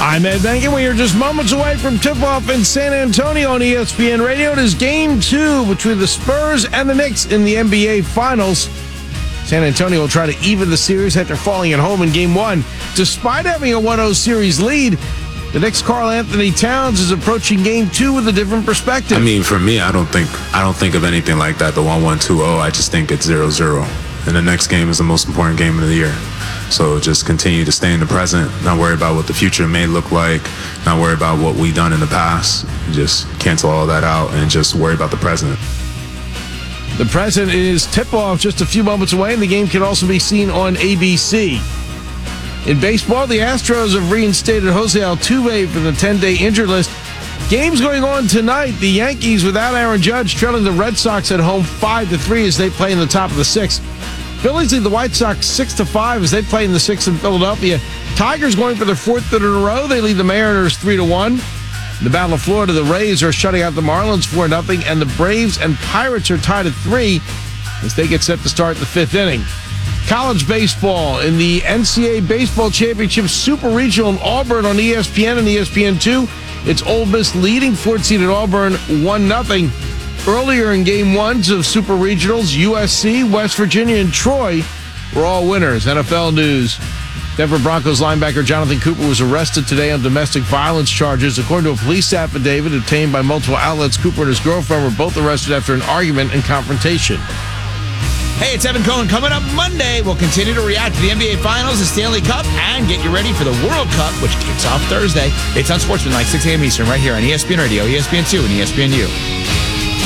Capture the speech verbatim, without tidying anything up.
I'm Ed Benkin. We are just moments away from tip-off in San Antonio on E S P N Radio. It is game two between the Spurs and the Knicks in the N B A Finals. San Antonio will try to even the series after falling at home in game one. Despite having a one oh series lead, the Knicks' Karl Anthony Towns is approaching game two with a different perspective. I mean, for me, I don't think I don't think of anything like that, the one one two oh. I just think it's zero zero. And the next game is the most important game of the year. So just continue to stay in the present, not worry about what the future may look like, not worry about what we've done in the past. Just cancel all that out and just worry about the present. The present is tip-off just a few moments away, and the game can also be seen on A B C. In baseball, the Astros have reinstated Jose Altuve from the ten-day injured list. Games going on tonight. The Yankees, without Aaron Judge, trailing the Red Sox at home five to three as they play in the top of the sixth. Phillies lead the White Sox six to five as they play in the sixth in Philadelphia. Tigers going for their fourth in a row. They lead the Mariners three to one. In the Battle of Florida, the Rays are shutting out the Marlins four nothing, and the Braves and Pirates are tied at three as they get set to start the fifth inning. College baseball in the N C A A Baseball Championship Super Regional in Auburn on E S P N and E S P N two. It's Ole Miss leading fourth-seeded Auburn one nothing. Earlier in game ones of Super Regionals, U S C, West Virginia, and Troy were all winners. N F L news. Denver Broncos linebacker Jonathan Cooper was arrested today on domestic violence charges. According to a police affidavit obtained by multiple outlets, Cooper and his girlfriend were both arrested after an argument and confrontation. Hey, it's Evan Cohen. Coming up Monday, we'll continue to react to the N B A Finals, the Stanley Cup, and get you ready for the World Cup, which kicks off Thursday. It's on Sportsman, like six a.m. Eastern, right here on E S P N Radio, E S P N two, and E S P N U.